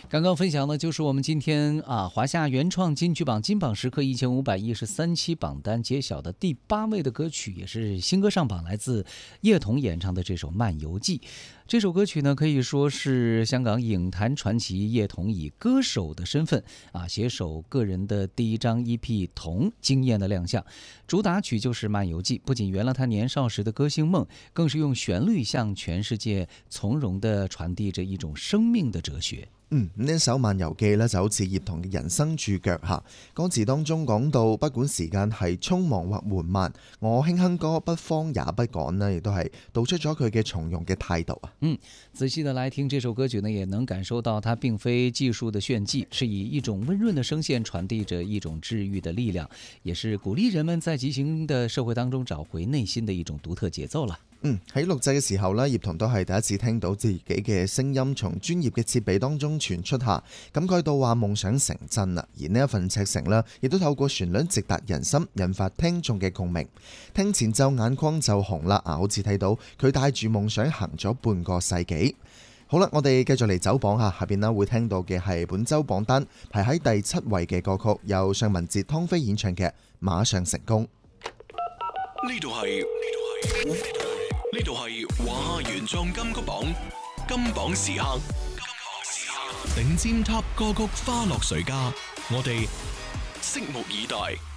刚刚分享的就是我们今天华夏原创金曲榜金榜时刻1513期榜单揭晓的第8位的歌曲，也是新歌上榜，来自叶童演唱的这首《漫游记》。这首歌曲呢，可以说是香港影坛传奇叶童以歌手的身份携手个人的第一张 EP《童》惊艳的亮相。主打曲就是《漫游记》，不仅圆了他年少时的歌星梦，更是用旋律向全世界從容地傳遞着一種生命的哲學。 呢首漫遊記咧就好似葉童嘅人生注腳嚇，歌詞當中講到，不管時間係匆忙或緩慢，我輕哼歌不慌也不趕呢，亦都係道出咗佢嘅從容嘅態度啊。 仔細的來聽這首歌曲呢，也能感受到它並非技術的炫技，是以一種溫潤的聲線傳遞着一種治癒的力量，也是鼓勵人們在急行的社會當中找回內心的一種獨特節奏啦。 喺錄製嘅時候呢，葉童都係第一次聽到自己嘅聲音從專業嘅設備當中傳出下，感慨到話夢想成真啦。而呢一份赤誠呢，亦都透過旋律直達人心，引發聽眾嘅共鳴。聽前奏眼眶就紅啦，好似睇到佢帶住夢想行咗半個世紀。好啦，我哋繼續嚟走榜下邊呢會聽到嘅係本週榜單排喺第7位嘅歌曲，由尚雯婕、湯菲演唱嘅《馬上成功》。 呢度係華夏原創金曲榜金榜時刻，頂尖 Top 歌曲花落誰家，我哋拭目以待。